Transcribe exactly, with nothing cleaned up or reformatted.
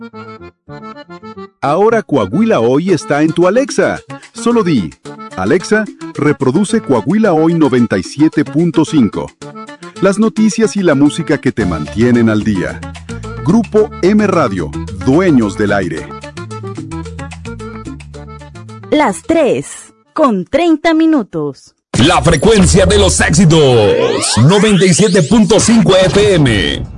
Ahora Coahuila Hoy está en tu Alexa. Solo di, Alexa, reproduce Coahuila Hoy noventa y siete punto cinco. Las noticias y la música que te mantienen al día. Grupo M Radio, dueños del aire. Las tres, con treinta minutos. La frecuencia de los éxitos, noventa y siete punto cinco F M.